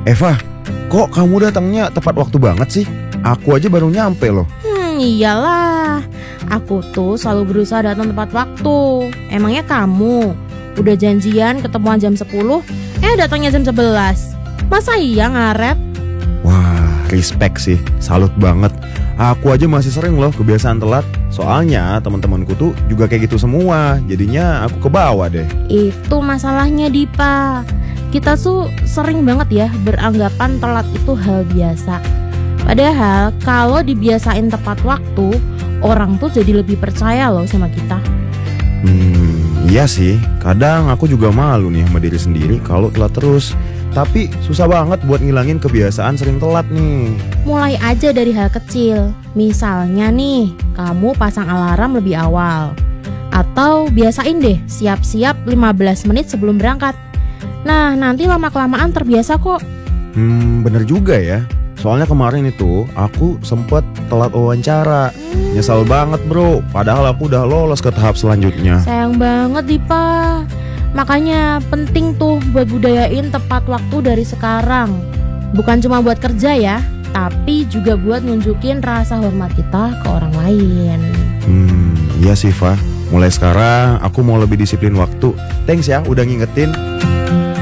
Eva, kok kamu datangnya tepat waktu banget sih? Aku aja baru nyampe loh. Iyalah, aku tuh selalu berusaha datang tepat waktu. Emangnya kamu udah janjian ketemuan jam 10, datangnya jam 11. Masa iya ngaret? Wah, respect sih, salut banget. Aku aja masih sering loh kebiasaan telat. Soalnya teman-temanku tuh juga kayak gitu semua. Jadinya aku kebawa deh. Itu masalahnya Dipa. Kita tuh sering banget ya beranggapan telat itu hal biasa. Padahal kalau dibiasain tepat waktu, orang tuh jadi lebih percaya loh sama kita. Iya sih, kadang aku juga malu nih sama diri sendiri kalau telat terus. Tapi susah banget buat ngilangin kebiasaan sering telat nih. Mulai aja dari hal kecil. Misalnya nih, kamu pasang alarm lebih awal. Atau biasain deh siap-siap 15 menit sebelum berangkat. Nah, nanti lama-kelamaan terbiasa kok. Bener juga ya. Soalnya kemarin itu aku sempet telat wawancara. Nyesal banget bro, padahal aku udah lolos ke tahap selanjutnya. Sayang banget Dipa. Makanya penting tuh buat budayain tepat waktu dari sekarang. Bukan cuma buat kerja ya, tapi juga buat nunjukin rasa hormat kita ke orang lain. Iya sih Fa, mulai sekarang aku mau lebih disiplin waktu. Thanks ya udah ngingetin.